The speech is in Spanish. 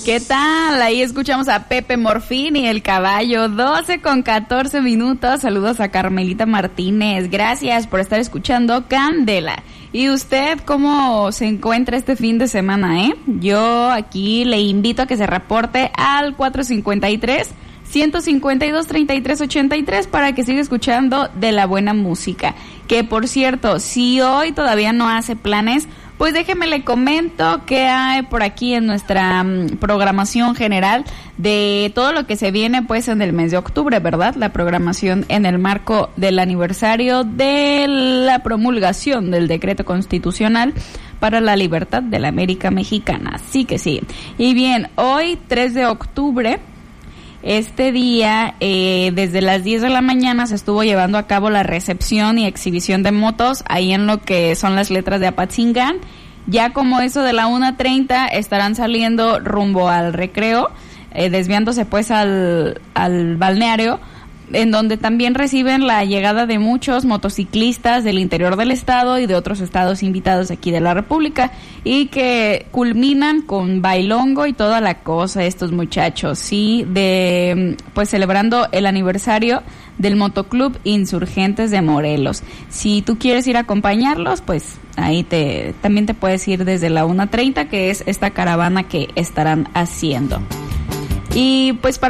¿Qué tal? Ahí escuchamos a Pepe Morfín y El Caballo, 12:14. Saludos a Carmelita Martínez. Gracias por estar escuchando Candela. ¿Y usted cómo se encuentra este fin de semana, Yo aquí le invito a que se reporte al 453-152-3383 para que siga escuchando de la buena música. Que por cierto, si hoy todavía no hace planes, pues déjeme le comento que hay por aquí en nuestra programación general de todo lo que se viene pues en el mes de octubre, ¿verdad? La programación en el marco del aniversario de la promulgación del decreto constitucional para la libertad de la América Mexicana. Sí que sí. Y bien, hoy 3 de octubre... Este día, desde las 10 de la mañana, se estuvo llevando a cabo la recepción y exhibición de motos ahí en lo que son las letras de Apatzingán. Ya como eso de la 1:30 estarán saliendo rumbo al recreo, desviándose pues al balneario, en donde también reciben la llegada de muchos motociclistas del interior del estado y de otros estados invitados aquí de la República, y que culminan con bailongo y toda la cosa estos muchachos, sí, pues celebrando el aniversario del Motoclub Insurgentes de Morelos. Si tú quieres ir a acompañarlos, pues ahí también te puedes ir desde la 1:30, que es esta caravana que estarán haciendo. Y pues para